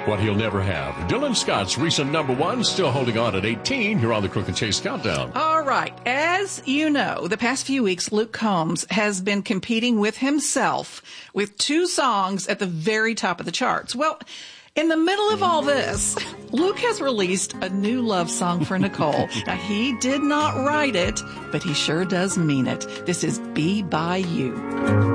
what he'll never have. Dylan Scott's recent number one, still holding on at 18. You're on the Crook and Chase Countdown. All right. As you know, the past few weeks, Luke Combs has been competing with himself with 2 songs at the very top of the charts. Well, in the middle of all this, Luke has released a new love song for Nicole. Now, he did not write it, but he sure does mean it. This is Be By You.